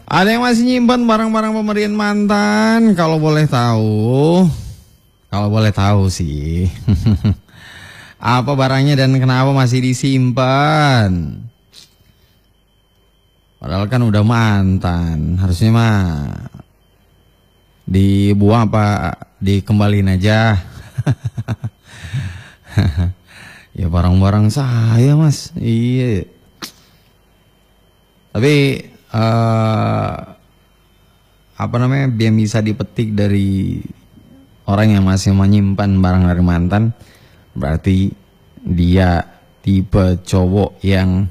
Ada yang masih nyimpan barang-barang pemberian mantan? Kalau boleh tahu sih. Apa barangnya dan kenapa masih disimpan? Padahal kan udah mantan, harusnya mah dibuang apa dikembalin aja. Ya barang-barang saya mas, iya. Tapi apa namanya, yang bisa dipetik dari orang yang masih menyimpan barang dari mantan, berarti dia tipe cowok yang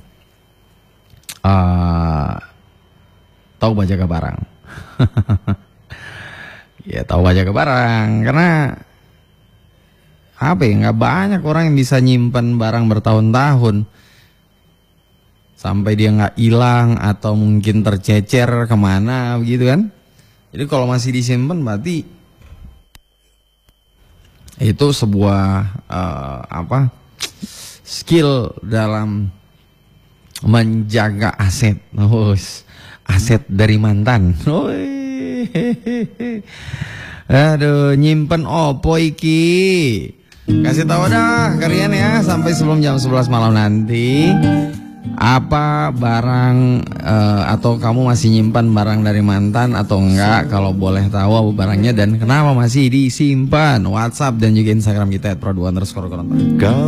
tahu bajaga barang. Ya tahu bajaga barang, karena apa ya, nggak banyak orang yang bisa nyimpan barang bertahun-tahun sampai dia nggak hilang atau mungkin tercecer kemana begitu kan. Jadi kalau masih disimpan berarti itu sebuah skill dalam menjaga aset. Aset dari mantan. Aduh, nyimpen opo iki? Kasih tahu dah kalian ya, sampai sebelum jam 11 malam nanti. Apa barang atau kamu masih nyimpan barang dari mantan atau enggak? Kalau boleh tahu apa barangnya dan kenapa masih disimpan? WhatsApp dan juga Instagram kita @pro2_kontak.